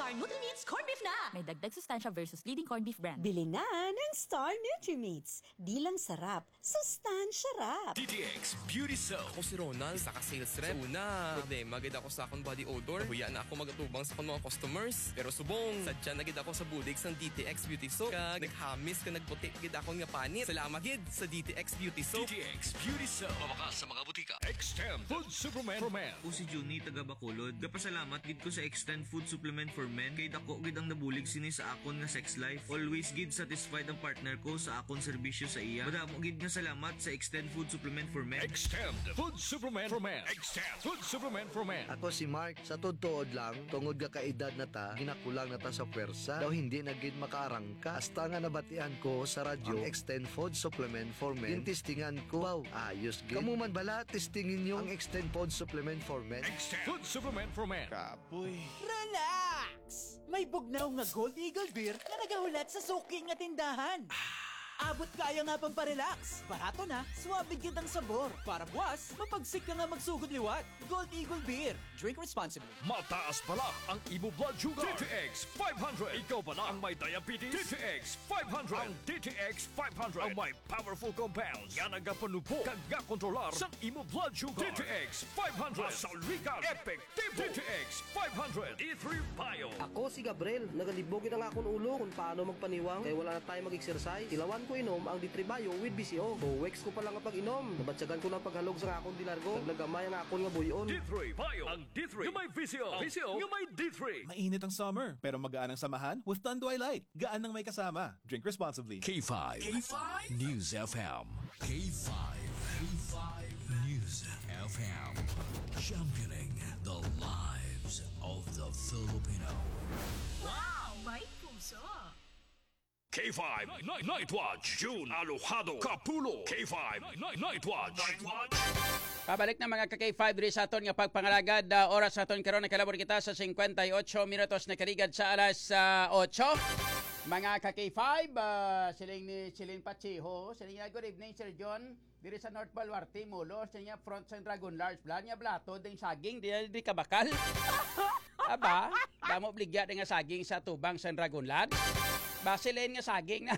Star Nutri-Meats Corned Beef na! May dagdag sustansya versus leading corned beef brand. Bili na ng Star Nutri-Meats. Di lang sarap, sustansya rap. DTX Beauty Soap. Ako si Ronald, saka sales rep. Una, problema, gid ako sa akong body odor. Huya na ako magatubang sa akong mga customers. Pero subong, sadya na gid ako sa bulig sang DTX Beauty Soap. Kag naghamis ka nagputi gid ako nga panit. Salamat gid sa DTX Beauty Soap. DTX Beauty Soap. Mawakas sa mga butika. Extend Food Supplement for Men. O si Juni taga Bacolod. Kapasalamat gid ko sa Extend Food Supplement for Men. Kay dako gid ang nabulig sini sa akon nga sex life. Always gid satisfied ang partner ko sa akon serbisyo sa iya. Madamo gid nga salamat sa Extend Food Supplement for Men. Extend Food Supplement for Men. Extend Food Supplement for Men. Ako si Mark, sa totoo lang, tungod ka kaedad na ta, ginakulang na ta sa pwersa, daw hindi na gid makaarangka. Hasta nga nabatian ko sa radyo, ang Extend Food Supplement for Men. Tintistingan ko, wow, ayos gid. Kamu man bala, testingin nyo ang Extend Food Supplement for Men. Extend Food Supplement for Men. Kapoy. Relax! May bugnaw nga Gold Eagle Beer na nagahulat sa suki nga tindahan. Abot kaya nga pang parelax. Barato na, suwabe kitang sabor. Para buwas, mapagsik ka nga magsugod liwat. Gold Eagle Beer. Drink responsibly. Mataas pala ang imo blood sugar. DTX 500. Ikaw pala ang may diabetes. DTX 500. Ang DTX 500 ang may powerful compounds. Yan ang kapanupo kag kontrolar sa imo blood sugar. DTX 500. Masalikan. Epektibo. DTX 500. E3 Bio. Ako si Gabriel. Nagalibogin ang akong ulo kung paano magpaniwang. Kaya wala na tayo mag-exercise. Ilawan ko inom ang D3 Bio with BCO. Weeks ko pa lang ang pag-inom. Nabatsagan ko ng paghalog sa akong dilargo. Naglagamay ang akong nga buyon. D3 Bio. Ang D3 yung may VCO. VCO yung may D3. Mainit ang summer, pero magaan ang samahan with Tanduay Light. Gaan ng may kasama. Drink responsibly. K5. News FM. K5. News FM. Championing the lives of the Filipino. Wow! May puso! K5 Night Watch. June Alojado Capulo. K5 Night Watch. Pabalik na mga ka-K5 diri sa aton nga pagpangalagad. Oras sa aton karon nakalabor kita sa 58 minutos na karigad sa alas 8. Mga ka-K5, siling ni Chilin Pachiho, siling niya good evening Sir John. Diri sa North Baluarte, Mulos, siling niya front sa Dragon Large Plan, niya blato ding saging, di kabakal. Aba, damo bligya nga saging sa tubang sa Dragon Large. Basilin nga saging na.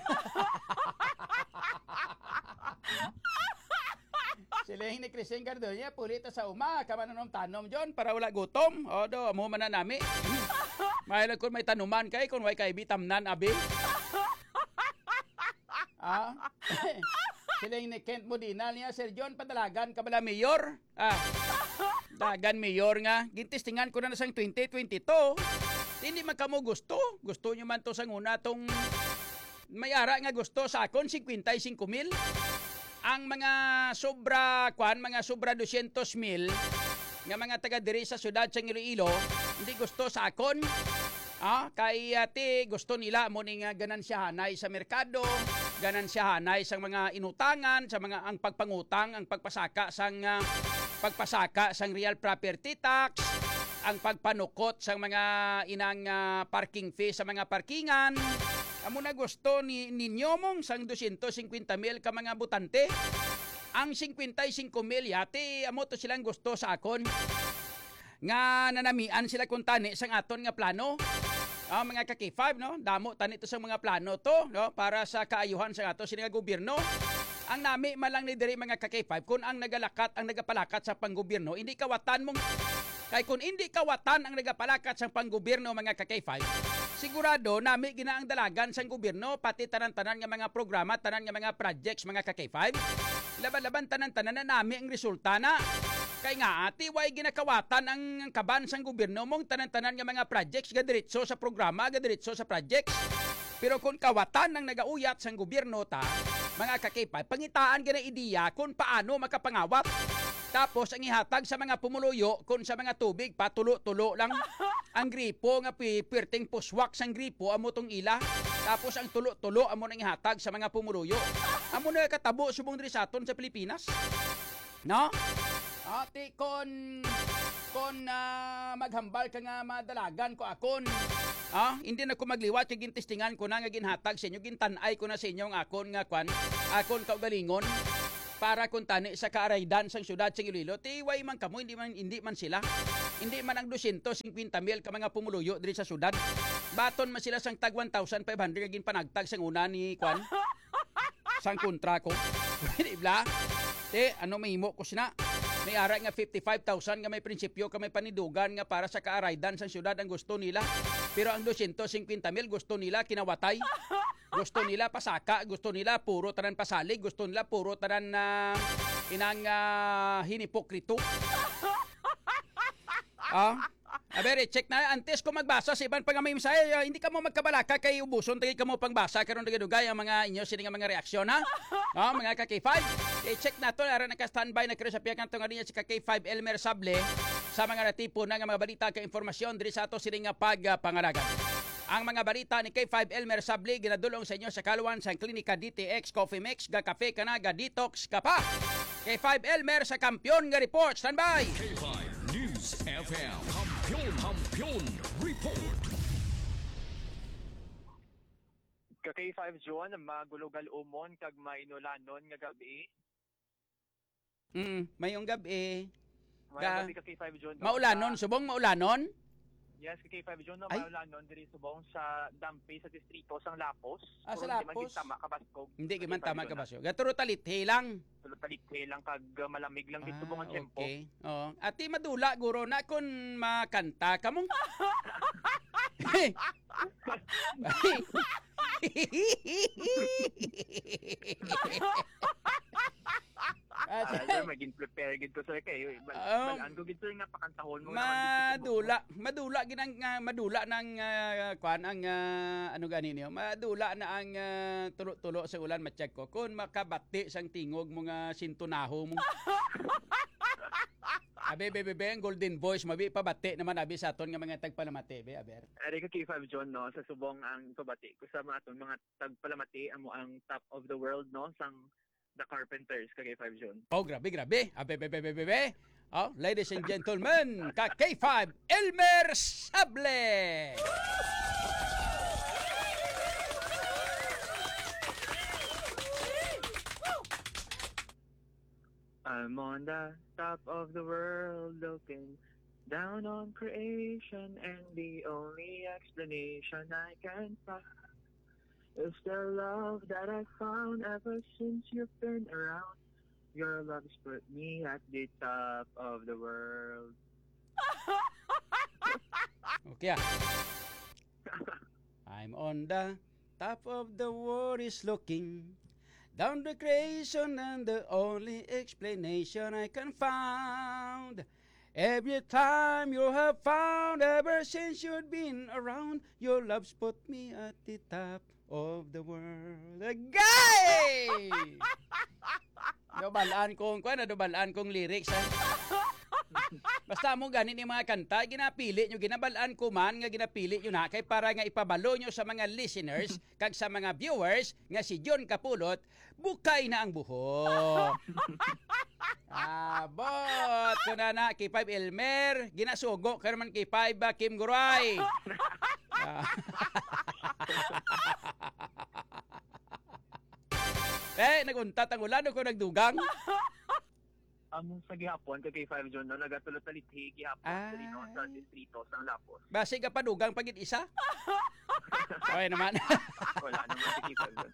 Siling ni Crising Cardonia, pulita sa uma, kamananom tanom John, para wala gutom. O do, amo man na nami. Mahilag kung may tanuman kay, kung may kaibitamnan, abi. Siling ni Kent Modina niya, Sir John, padalagan ka bala mayor? Dagan mayor nga, gintistingan ko na sang 2022. Hindi man kamo gusto. Gusto nyo man to sa nguna tong mayara nga gusto sa akon 55,000. Ang mga sobra 200,000 nga mga taga diri sa syudad sa Iloilo hindi gusto sa akon. Kay ati gusto nila mo ning ganansyahanay sa merkado, ganansyahanay sa mga inutangan, sa mga ang pagpangutang, ang pagpasaka sang real property tax, ang pagpanukot sa mga inang parking fee sa mga parkingan. Amo na gusto ninyo mong sang 250,000 ka mga butante. Ang 55,000 yati amo to silang gusto sa akon. Nga nanamian sila kung tani sang aton nga plano. Mga ka-K5 no, damo tani to sang mga plano to no para sa kaayuhan sa ato sila gobyerno. Ang nami malang ni diri mga ka-K5 kun ang nagapalakat sa panggobyerno, hindi kawatan mong kay kung hindi kawatan ang nagapalakat sa panggobyerno mga ka-K5, sigurado nami ginaang dalagan sa gobyerno pati tanan-tanan nga mga programa, tanan nga mga projects mga ka-K5. Laban-laban tanan-tanan na nami ang resulta na. Kay nga ati way ginakawatan ang kaban sa gobyerno mong tanan-tanan nga mga projects gadiretso sa programa, gadiretso sa projects. Pero kung kawatan ang nagauyat sa gobyerno ta, mga ka-K5, pangitaan gina ideya kung paano makapangawat. Tapos ang ihatag sa mga pumuluyo kung sa mga tubig patulo-tulo lang ang gripo nga pirting puswak sang gripo amo tong ila. Tapos ang tulo-tulo amo nang ihatag sa mga pumuluyo. Amo na katabo subong diri sa aton sa Pilipinas. No? Ati kon maghambal ka nga madalagan ko akon. Hindi na ko magliwat kay gintistingan ko na nga ginhatag sa inyo, gintanay ko na sa inyo ang akon nga kwan, akon kaugalingon. para kung tani sa kaaraydan sang syudad sa Iloilo, tiway man kamo, hindi man sila. Hindi man ang 250,000 ka mga pumuluyo diri sa syudad. Baton man sila sang tag 1,500 gin panagtag sang una ni Kwan. Sang kontra ko. Di ba? Ano mahimo ko sina? May ara nga 55,000 nga may prinsipyo ka may panidugan nga para sa kaaraydan sa syudad ang gusto nila. Pero ang 250,000 gusto nila kinawatay. Gusto nila pasaka, gusto nila puro tanan pasalig, gusto nila puro tanan na inang hinipokrito. Abere, check na. Antes ko magbasa sa ibang pangamay misaya, hindi ka mo magkabalaka kay ubuson, tagay ka mo pangbasa, karon dugay ang mga inyo sini nga mga reaksyon ha. Mga ka-K5. Check na to, ara naka-standby na kero sa piyak kanto nga niya si ka-K5 Elmer Sable sa mga natipo na nga mga balita ka informasyon diri sa ato sini nga pagpangalagan. Ang mga balita ni K5 Elmer Sable ginadulong sa inyo sa kaluwan sa Klinika DTX Coffee Mix ga Cafe kana ga Detox ka pa. K5 Elmer sa kampiyon nga report. Standby. K5 News FM. Kampiyon report. Ka-K5 John, magulugal umon kag mainulanon nga gabi. Mayong gabi. Gabi ka-K5 John. Maulanon, subong maulanon? Yes, ka-K5 John, maulanon diri subong sa Dampi sa distrito sang Lapos. Sa Lapos? Hindi man tama kabasyo. Gaturo talithi lang. Tulo talithi lang kag malamig lang dito subong ang tempo. Okay. Ati madula guro na kun makanta kamong. Maging prepare gid ko sir kayo. Balaan ko gid sir nga pakantahon mo. Madula ginang madula nang kwan ang ano gani niyo. Madula na ang tulo-tulo sa ulan ma-check ko kun makabati sang tingog mo nga sintunaho mo. Abe ang Golden Voice mabi pabati naman abi sa aton nga mga tagpalamati be aber. Ari ka K5 John no sa subong ang pabati ko sa mga aton mga tagpalamati amo ang top of the world no sang The Carpenters ka K5 John. Grabe. Abe. Ladies and gentlemen, ka K5 Elmer Sable. I'm on the top of the world looking down on creation, and the only explanation I can find is the love that I found ever since you've been around. Your love's put me at the top of the world. Okay. I'm on the top of the world is looking down the creation, and the only explanation I can find. Every time you have found, ever since you've been around, your love's put me at the top of the world. Agay! Dubalaan kong lyrics. Basta mo ganin yung mga kanta, ginapili nyo, ginabalaan ko man, nga ginapili nyo na, kay para nga ipabalo nyo sa mga listeners, kag sa mga viewers, nga si John Kapulot, bukay na ang buhok. Abot ko na K5 Elmer, ginasugo, kaya naman K5 Kim Guray. Naguntat ang ulan ko nagdugang. Sa gihapon kay K5 John no nagatulot talithi gihapon dito sa distrito sang Lapos. Basi ka padugang pagit isa? Okay naman. Wala naman si K5 John.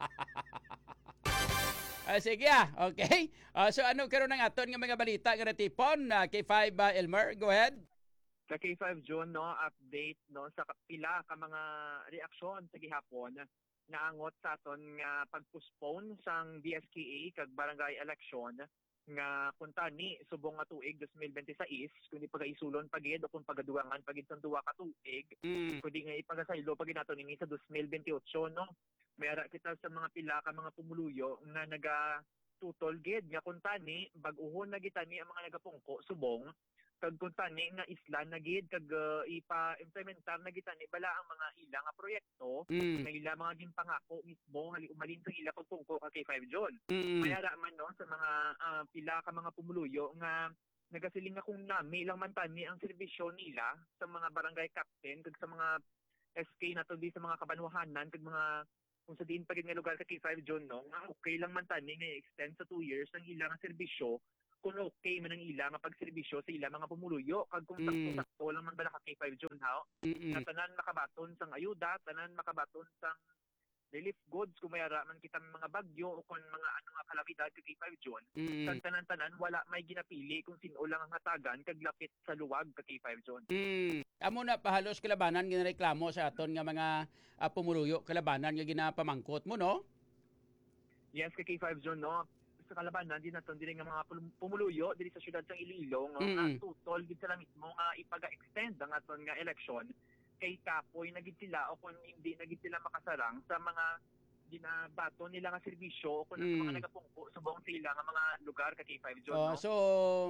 Sige okay. So ano karon ng aton nga mga balita nga natipon K5 Elmer, go ahead. Kay K5 John no update no sa pila ka mga reaksyon sa gihapon naangot sa aton nga pagpostpone sang DSKA kag barangay election nga kunta ni subong nga tuig 2026 kundi pagaisulon pagid o kung pagadugangan pagid sa duwa ka tuig kundi nga ipagasaylo pagid nato nini sa 2028 no may ara kita sa mga pila ka mga pumuluyo nga naga tutol gid nga kunta ni bag-uhon na kita ni ang mga nagapungko subong kag kunta ni nga isla na gid kag ipa-implementar na kita ni bala ang mga ila nga proyekto nga ila mga ginpangako mismo hali umalin sa ila pagpungko kay 5 John. Mayara man no sa mga pila ka mga pumuluyo nga nagasiling nga kung nami lang man tani ang serbisyo nila sa mga barangay captain kag sa mga SK nato di sa mga kabanwahanan kag mga kung sa diin pagid nga lugar ka K5 John no, nga okay lang man tani nga extend sa 2 years ang ilang serbisyo kung okay man ang ilang nga pagserbisyo sa ilang mga pumuluyo kag kung sakto lang man bala ka K5 John ha. Na tanan makabaton sang ayuda, tanan makabaton sang relief goods kung mayara man kita mga bagyo o kung mga ano nga kalamidad kay K5 John. Kag tanan-tanan wala may ginapili kung sino lang ang hatagan kag lapit sa luwag kay K5 John. Amo na pahalos kalabanan ginareklamo sa aton nga mga pumuluyo kalabanan nga ginapamangkot mo no? Yes kay K5 John no. Sa kalabanan din naton dili nga mga pumuluyo diri sa syudad sang Iloilo nga tutol gid sila mismo nga ipaga-extend ang aton nga eleksyon kay kapoy na gid sila o kung hindi na gid sila makasarang sa mga ginabato nila nga serbisyo o kung sa mga nagapungko subong sila nga mga lugar kay K5 John no? So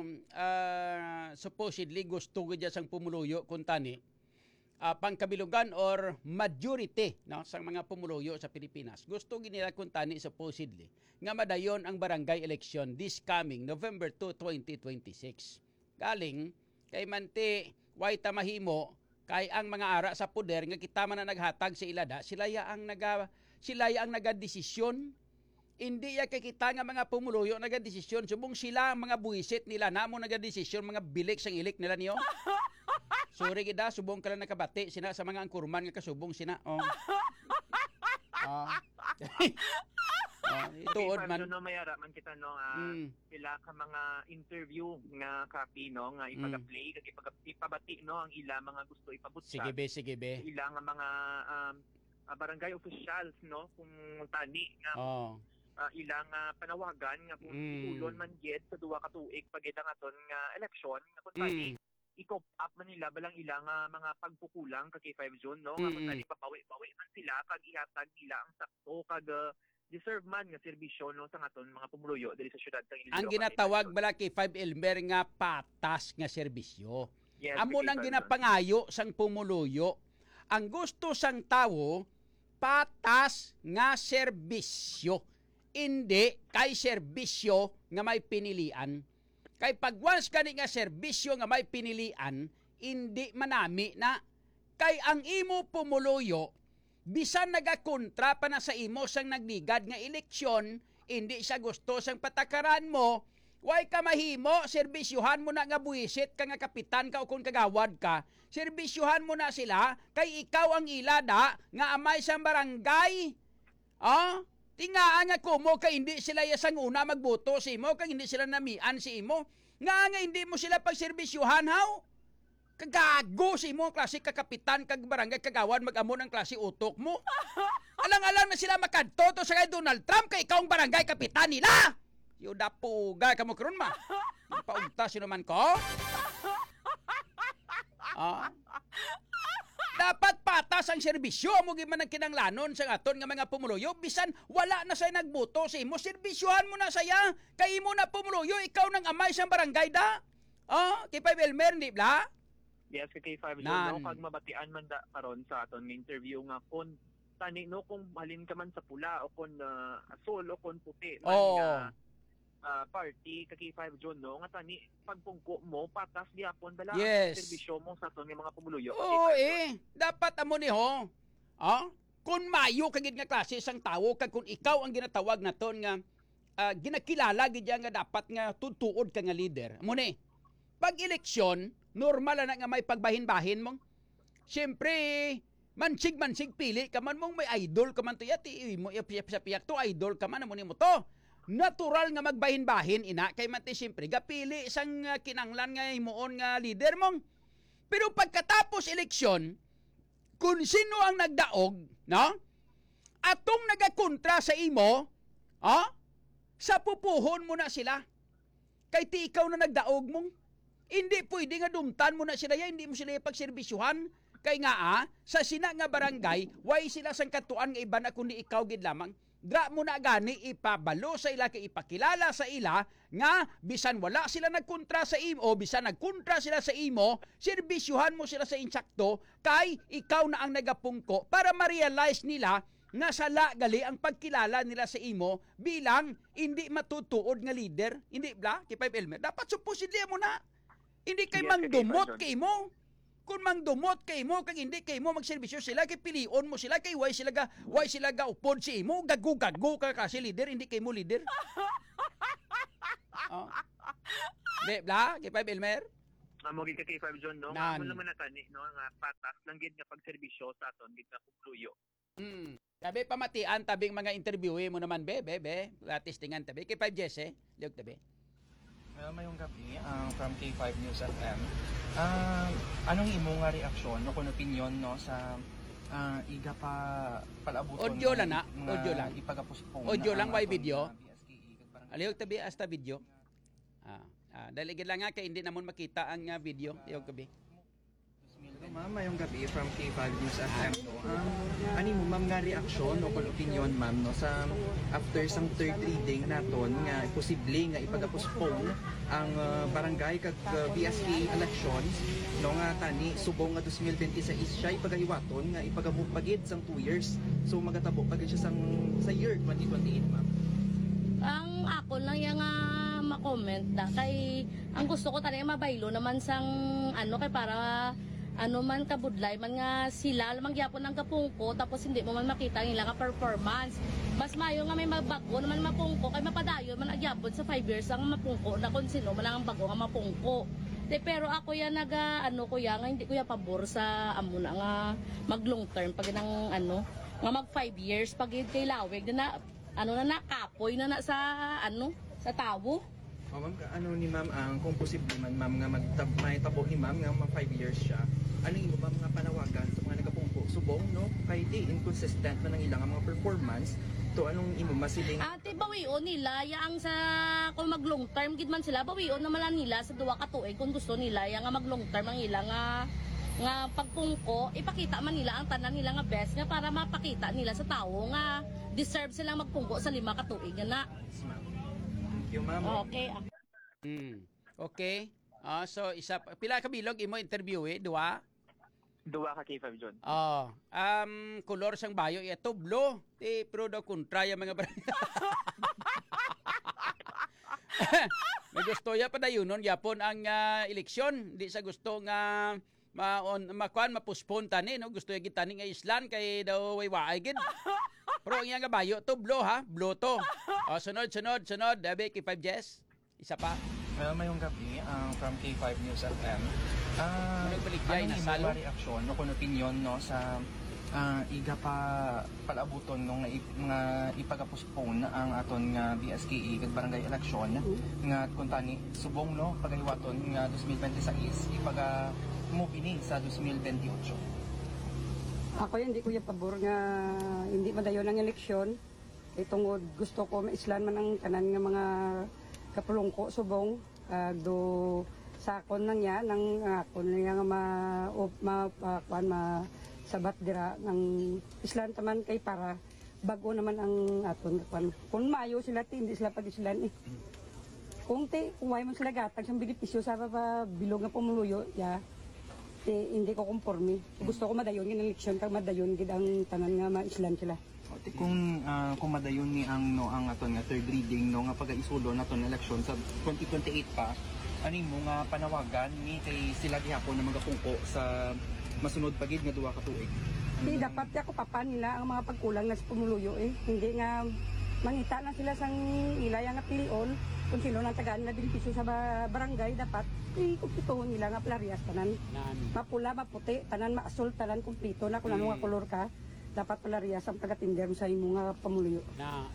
supposedly gusto gid sang pumuluyo kun tani pangkabilugan or majority no sang mga pumuluyo sa Pilipinas gusto gid nila kun tani supposedly nga madayon ang barangay election this coming November 2, 2026 galing kay manti way tamahimo kay ang mga ara sa poder nga kita man na naghatag sa ilada sila ya ang nagadesisyon hindi ya kay kita nga mga pumuluyo nagadesisyon subong sila ang mga buwisit nila namo nagadesisyon mga bilik sang ilik nila niyo sorry gida subong kala nakabati sina sa mga angkurman nga kasubong sina ituod man no mayara man kita no pila ka mga interview nga copy no nga ipaga-play kag ipabati no ang ila mga gusto ipabutsa sige be ila nga mga barangay officials no kung tani nga ilang panawagan nga kung ulon man gid sa duwa ka tuig pagid ang aton nga eleksyon nga kung tani i-cop up man nila balang ilang mga pagpukulang kay K5 John no nga kung tani papawi-pawi man sila kag ihatag nila ang sakto kag deserve man nga serbisyo no sa aton mga pumuluyo diri sa syudad sang Iloilo. Ang ginatawag bala kay K5 Elmer nga patas nga serbisyo. Yes, amo nang ginapangayo sang pumuluyo. Ang gusto sang tawo patas nga serbisyo. Hindi kay serbisyo nga may pinilian. Kay pag once kani nga serbisyo nga may pinilian, hindi manami na kay ang imo pumuluyo bisan nagakontra pa na sa imo sang nagligad nga eleksyon, hindi siya gusto sang patakaran mo, way ka mahimo, serbisyuhan mo na nga buwisit ka nga kapitan ka o kung kagawad ka, serbisyuhan mo na sila, kay ikaw ang ilada nga amay sang barangay. Tingaan nga kumo kay hindi sila yasang una magboto sa imo, kay hindi sila namian si imo, nga hindi mo sila pagserbisyuhan haw. Kagago si mo klase kakapitan kag barangay kagawan mag-amon ang klase utok mo. Alang-alang na sila makadto to sa kay Donald Trump kay ikaw ang barangay kapitan nila. Yuda puga ka mo karon ma. Paugta sino man ko? Dapat patas ang serbisyo mo gyud man ang kinanglanon sa aton nga mga pumuluyo bisan wala na say nagboto sa imo serbisyuhan mo na saya kay imo na pumuluyo ikaw nang amay sa barangay da. Kay Five Elmer di bla? Yes, kay K5 John, no, pag mabatian man da karon sa aton interview nga kung tani no kung halin ka man sa pula o kung asul o kung puti man nga party kay K5 John no nga tani pagpungko mo patas gihapon bala serbisyo mo sa aton nga mga pumuluyo. Dapat amo ni ho. Kung mayo kagid nga klase sang tawo kag kung ikaw ang ginatawag naton nga ginakilala gid nga dapat nga tutuod ka nga leader. Amo ni pag eleksyon normal na nga may pagbahin-bahin mong. Siyempre, mansig pili ka man mong may idol ka man to yati mo piyak to idol ka man mo nimo to. Natural nga magbahin-bahin ina kay man ti siyempre gapili sang kinanglan nga himuon nga leader mong. Pero pagkatapos eleksyon, kung sino ang nagdaog, no? Atong nagakontra sa imo, sa pupuhon mo na sila. Kay ti ikaw na nagdaog mong. Hindi pwede nga dumtan mo na sila hindi mo sila ipagserbisyuhan. Kay nga sa sina nga barangay, way sila sang katuan nga iba na kundi ikaw gid lamang. Dra mo na gani ipabalo sa ila kay ipakilala sa ila nga bisan wala sila nagkontra sa imo o bisan nagkontra sila sa imo, serbisyuhan mo sila sa insakto kay ikaw na ang nagapungko para ma-realize nila nga sala gali ang pagkilala nila sa imo bilang hindi matutuod nga leader. Hindi bla? Kay Five Elmer. Dapat supposedly mo na. Hindi kay mangdumot kay mo. Kung mang dumot kay mo kag hindi kay mo magserbisyo sila kay pilion mo sila kay why sila ga upod si imo gagu ka kasi leader hindi kay mo leader. Oh. Di bla kay 5 Elmer. Mo gid ka kay 5 John no. Amo naman natani no nga patas lang gid nga pagserbisyo sa aton gid nga kugluyo. Sabi pamatian tabing mga interviewe mo naman be. Testingan tabi kay 5 Jesse, liog tabi. Well, mayong gabi from K5 News FM. Anong imo nga reaksyon o kung opinion no sa iga pa palabuton audio lang na, audio lang. Ipagapospone. Audio lang by video. Aliog tabi hasta video. Dali gid lang nga kay hindi namon makita ang video liog tabi. Ma'am, mayong gabi from K5 News FM. Ano mo ma'am nga reaksyon o kung opinion ma'am no sa after sang third reading naton nga posible nga ipagapospone ang barangay kag BSK elections no nga tani subong nga 2026 siya ipagahiwaton nga ipagamove pagid sang 2 years. So magatabo pagid siya sa year 2028 ma'am. Ang ako lang yung ma-comment na kay ang gusto ko talaga mabaylo naman sang kay para man kabudlay man nga sila mangyapon ng kapungko tapos hindi mo man makita ang ilang performance. Mas mayo nga may mabago naman mapungko kay mapadayon man agyapon sa 5 years ang mapungko na kung sino man ang bago nga mapungko. Pero ako ya nga hindi ko ya pabor sa amo na nga mag long term pag nang nga mag 5 years pag kay lawig na nakapoy na sa sa tawo. Oh, ma'am, ni ma'am ang kung posible man ma'am nga may tabo ni ma'am nga 5 years siya. Ano imo ma'am nga panawagan sa mga nagapungko subong no kay di inconsistent man ang ilang mga performance to anong imo masiling ate bawion nila yang sa kung mag long term gid man sila bawion naman lang nila sa duwa ka tuig kung gusto nila yang nga mag long term ang ilang nga pagpungko ipakita man nila ang tanan nila nga best nga para mapakita nila sa tawo nga deserve silang magpungko sa 5 ka tuig na. Thank you ma'am. Okay. Okay. So isa pila ka bilog imo interview duwa ka kay 5 John. Kolor sang bayo ito blue. Pero daw kontra yung mga may gusto ya pa dayunon yapon ang eleksyon. Di sa gusto nga mapuspon tani no gusto ya gitani nga islan kay daw way gid. Pero ang nga bayo to blue ha, blue to. Sunod dabi kay 5 Jess. Isa pa. Well, mayong gabi from K5 News FM. Anong imo reaksyon o kung opinion no sa iga pa palabuton nung nga ipagapospone ang aton nga BSKE kag barangay election nga kung tani subong no pagahiwaton nga 2026 move ini sa 2028. Ako hindi ko yung pabor nga hindi madayon ang eleksyon. Itong gusto ko maislan man ang tanan nga mga kapulungko subong do sakon nang ya nang akon nga sabat dira ng islan taman kay para bago naman ang aton kung mayo sila hindi sila pag-islan kung may man sila gatag sang benepisyo sa bilog nga pumuluyo hindi ko konforme. Gusto ko madayon ng eleksyon kag madayon gid ang tanan nga maislan sila. Kung madayon ni ang aton nga third reading no nga pag-isulo naton eleksyon sa 2028 pa ani mo nga panawagan ni kay sila gihapon na magapungko sa masunod pagid nga duwa ka tuig. Hindi dapat ako papan nila ang mga pagkulang na sa pumuluyo hindi nga mangita na sila sang ilaya nga pilion kung sino nang tagaan na benepisyo sa barangay dapat kumpletuhon nila nga plariyas tanan mapula maputi tanan maasul tanan kumpleto na kung ano nga kolor ka dapat plariyas ang taga-tinder sa imo nga pamuluyo na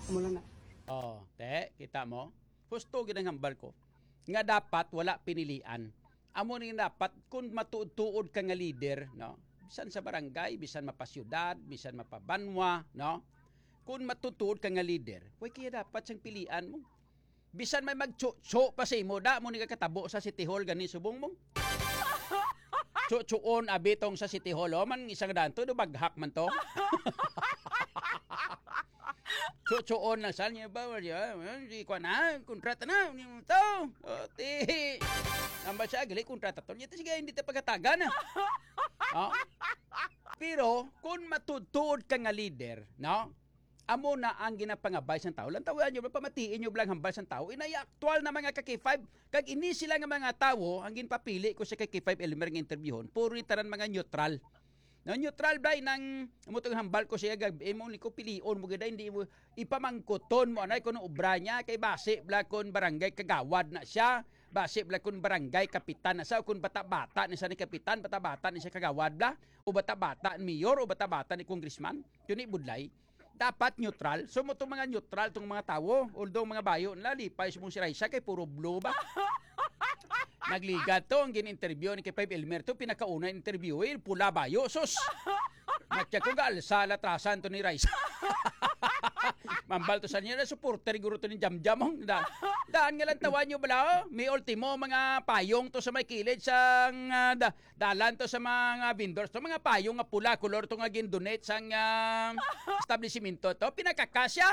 kita mo husto gid ang hambal ko nga dapat wala pinilian amo ni dapat kung matuod-tuod ka nga leader no bisan sa barangay bisan mapasyudad bisan mapabanwa no kung matutuod ka nga leader way kaya dapat sang pilian mo bisan may magtso pa sa imo da mo ni kakatabo sa City Hall gani subong mo tso-tsoon abitong sa City Hall man isang danto do baghak man to tso-tsoon lang sal niya ba di ko na kontrata na ni mo to amba siya gali kontrata to niya sige hindi ta pagatagan pero kung matutuod ka nga leader no amo na ang ginapangabay sa tao. Lantawan nyo, pamatiin nyo blang hambal sa tao. Inaya aktual na mga ka-K5, kag ini sila nga mga tao, ang ginpapili ko sa K5 Elmer ng interviewon, puro tanan mga neutral. No, neutral bay nang amutong hambal ko siya gag mo liko pilion mo gid hindi mo ipamangkuton mo anay kuno obra niya kay base bla kon barangay kagawad na siya, base bla kon barangay kapitan na siya kun bata-bata ni sa ni kapitan, bata-bata ni siya kagawad bla o bata-bata ni mayor o bata-bata ni congressman. Yun budlay. Dapat neutral. So mo mga neutral tong mga tawo, although mga bayo nalipay mo si Raisa kay puro blue ba. Nagligat to ang gin-interview ni K5 Elmer to pinakauna interview pula bayo sus. Natya ko galsa latrasan to ni Rice. Mambal to sa niya na supporter guro to ni Jamjamong. Daan nga lang tawan nyo bala may ultimo mga payong to sa may kilid sang dalan to sa mga vendors to mga payong nga pula color to nga gin-donate sang establishmento to pinakakasya.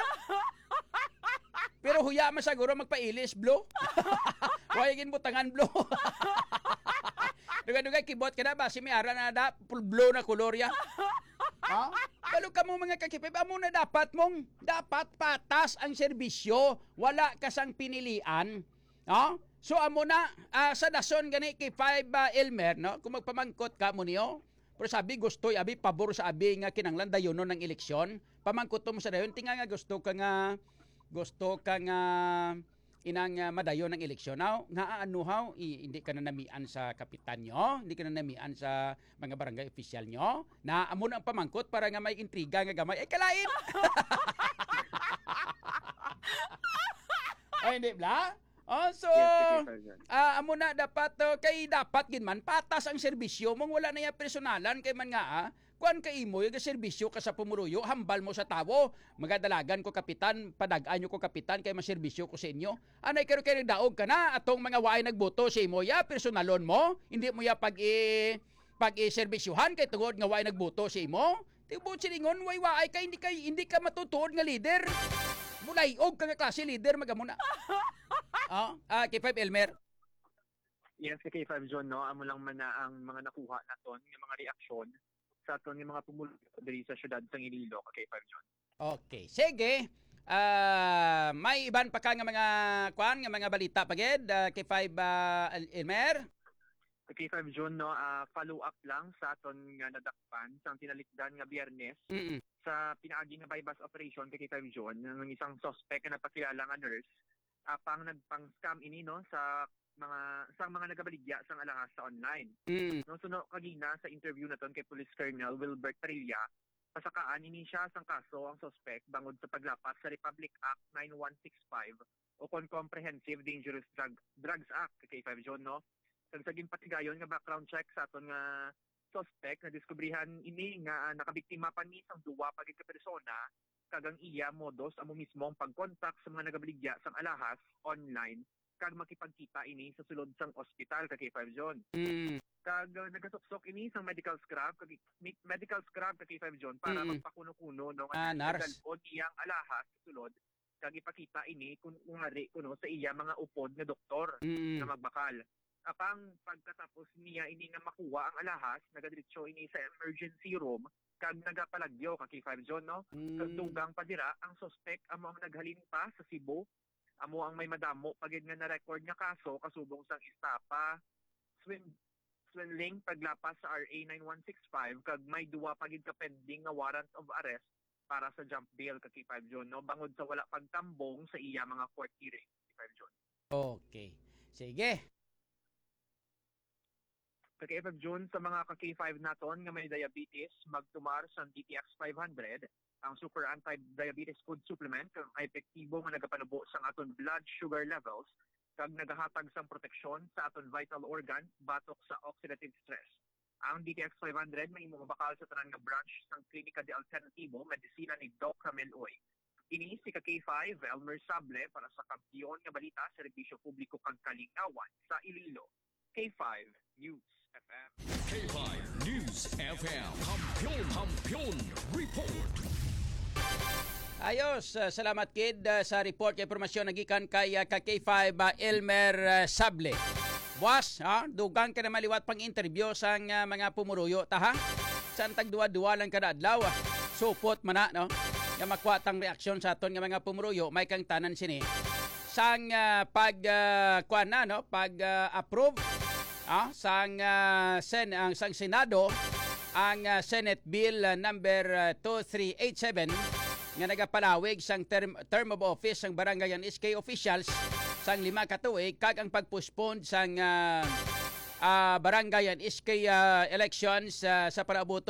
Pero huya man siguro magpailis blue. Wayagin butangan blue. Dugay-dugay kibot ka na ba si Miara na da blue na kolor ya. Ha? Balo ka mo mga kakipip, amo na dapat patas ang serbisyo, wala kasang pinilian. No? So amo na sa dason gani kay 5 Elmer no, kung magpamangkot ka mo niyo. Pero sabi gusto abi pabor sa abi nga kinanglan dayon ng eleksyon. Pamangkot mo sa dayon tinga nga gusto ka nga inang madayon ng eleksyon. Now, nga ano haw, hindi ka na namian sa kapitan nyo, hindi ka na namian sa mga barangay official nyo, na amo na ang pamangkot para nga may intriga nga gamay. Ay, kalain! Ay, hindi bla? Oh, so, amo na dapat, kay dapat ginman, patas ang serbisyo mong wala na yung personalan, kay man nga kuan ka imo yung serbisyo ka sa pumuruyo, hambal mo sa tawo, magadalagan ko kapitan, padagaan nyo ko kapitan, kay maserbisyo ko sa inyo. Anay kayo daog ka na, atong mga waay nagboto sa imo, ya, personalon mo, hindi mo ya pag-serbisyuhan, kay tungod nga waay nagboto sa imo. Tibot silingon, waay ka, hindi ka matutuod nga leader. Mulayog ka nga klase leader, magamuna. K5 Elmer. Yes, kay K5 John, no, amo lang man na ang mga nakuha naton, yung mga reaksyon sa aton yung mga pumulo diri sa syudad sang Iloilo kay K5 John. Okay, sige. May iban pa ka nga mga mga balita pagid kay 5 Elmer. Kay 5 John no, follow up lang sa aton nga nadakpan sang tinalikdan nga Biyernes sa pinaagi nga bypass operation kay 5 John ng isang suspect na napakilala nga nurse pang nagpang-scam ini no sa mga nagabaligya sang alahas sa online. No, so kagina sa interview naton kay Police Colonel Wilbert Parilla, pasakaan ini siya sang kaso ang suspect bangod sa paglapas sa Republic Act 9165 o Comprehensive Dangerous Drugs Act kay 5 John no. Kag sa ginpatigayon nga background check sa aton nga suspect na diskubrihan ini nga nakabiktima pa ni sang duwa pagid ka persona kagang iya modos amo mismo ang pagkontak sa mga nagabaligya sang alahas online kag makipagkita ini sa sulod sang ospital kay 5 John. Kag nagasuksok ini sang medical scrub kay 5 John para magpakuno-kuno no dalon iyang alahas sa sulod kag ipakita ini kung ngari kuno sa iya mga upod nga doktor na magbakal. Apang pagkatapos niya ini nga makuha ang alahas, nagadiretso ini sa emergency room kag nagapalagyo kay 5 John no. Kag dugang padira ang suspect amo ang naghalin pa sa Cebu. Amo ang may madamo pagid nga na-record nga kaso kasubong sang istapa, swindling, paglapas sa RA 9165 kag may duwa pagid ka pending nga warrant of arrest para sa jump bail kay 5 John no bangod sa wala pagtambong sa iya mga court hearing kay 5 John. Okay. Sige. Kay 5 John sa mga ka-K5 naton nga may diabetes magtumar sa DTX 500 ang super anti-diabetes food supplement kang epektibo nga nagapanubo sang aton blood sugar levels kag nagahatag sang proteksyon sa aton vital organ batok sa oxidative stress. Ang DTX 500 may mabakal sa tanan nga branch sang Klinika de Alternativo Medicina ni Doc Ramel Oy. Ini si K5 Elmer Sable para sa kampiyon nga balita sa serbisyo publiko kag kalingawan sa Iloilo. K5 News FM. K5 News FM. Kampiyon report. Ayos, salamat kid sa report kay impormasyon nagikan kay K5 Elmer Sable. Boss, dugang ka na maliwat pang interview sang mga pumuruyo ta ha. San tagduwa-duwa lang kada adlaw. Supot man na no. nga makwatang reaksyon sa aton nga mga pumuruyo may kang tanan sini sang approve sang sang Senado ang Senate Bill number 2387 nga nagapalawig sang term of office sang barangay and SK officials sang 5 ka tuig kag ang pagpostpone sang barangay and SK elections sa parabuto